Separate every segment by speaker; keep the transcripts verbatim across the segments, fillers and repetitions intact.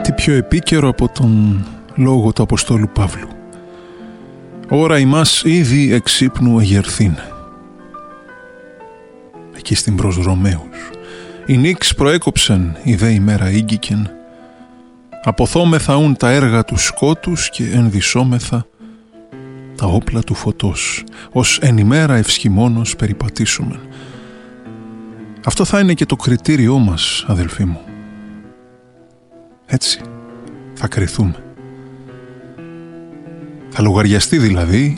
Speaker 1: Τι πιο επίκαιρο από τον λόγο του Αποστόλου Παύλου. Ωρα ημάς ήδη εξύπνου εγερθήν. Εκεί στην προς Ρωμαίους. Η νύξ προέκοψεν, η δε ημέρα ήγγικεν. Αποθόμεθα ούν τα έργα του σκότους και ενδυσόμεθα τα όπλα του φωτός, ως εν ημέρα ευσχημόνος περιπατήσουμε. Αυτό θα είναι και το κριτήριό μας, αδελφοί μου. Έτσι θα κριθούμε. Θα λογαριαστεί δηλαδή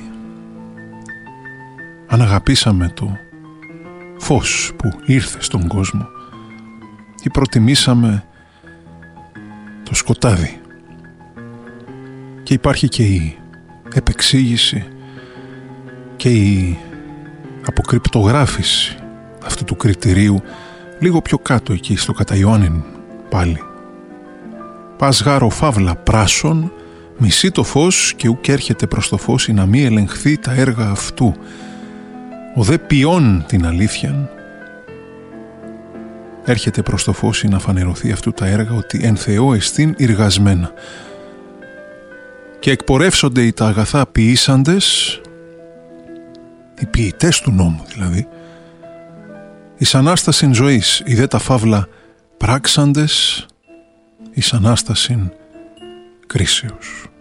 Speaker 1: αν αγαπήσαμε το φως που ήρθε στον κόσμο ή προτιμήσαμε το σκοτάδι. Και υπάρχει και η επεξήγηση και η αποκρυπτογράφηση αυτού του κριτηρίου λίγο πιο κάτω εκεί στο κατά Ιωάννην πάλι. Πας γάρο φαύλα πράσον, μισεί το φως και ουκ έρχεται προς το φως ή να μη ελεγχθεί τα έργα αυτού. Ο δε ποιόν την αλήθειαν έρχεται προς το φως ή να φανερωθεί αυτού τα έργα ότι εν Θεώ εστίν ιργασμένα. Και εκπορεύσονται οι τα αγαθά ποιήσαντες, οι ποιητές του νόμου δηλαδή, εις Ανάστασιν ζωής, οι δε τα φαύλα πράξαντες, εις Ανάστασιν κρίσεως.